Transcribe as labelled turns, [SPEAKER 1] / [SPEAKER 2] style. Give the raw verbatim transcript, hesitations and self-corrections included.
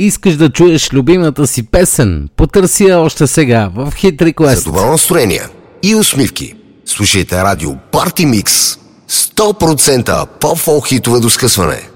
[SPEAKER 1] Искаш да чуеш любимата си песен? Потърси я още сега в Hit Request.
[SPEAKER 2] За добро настроение и усмивки слушайте радио Party Mix. сто процента по-фолк хитове до скъсване.